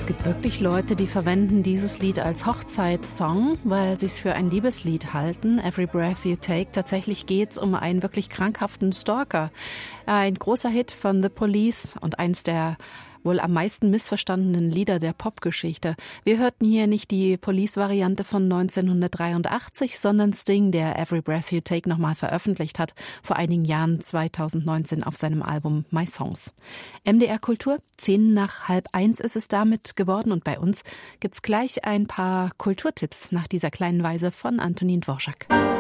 Es gibt wirklich Leute, die verwenden dieses Lied als Hochzeitssong, weil sie es für ein Liebeslied halten. Every Breath You Take. Tatsächlich geht es um einen wirklich krankhaften Stalker. Ein großer Hit von The Police und eins der wohl am meisten missverstandenen Lieder der Popgeschichte. Wir hörten hier nicht die Police-Variante von 1983, sondern Sting, der Every Breath You Take nochmal veröffentlicht hat, vor einigen Jahren, 2019, auf seinem Album My Songs. MDR Kultur, 1:10 ist es damit geworden und bei uns gibt's gleich ein paar Kulturtipps nach dieser kleinen Weise von Antonin Dvorak.